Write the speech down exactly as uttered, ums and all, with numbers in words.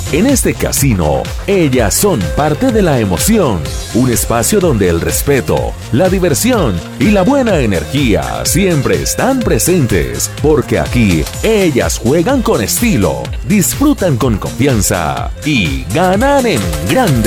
En este casino, ellas son parte de la emoción, un espacio donde el respeto, la diversión y la buena energía siempre están presentes, porque aquí ellas juegan con estilo, disfrutan con confianza y ganan en grande.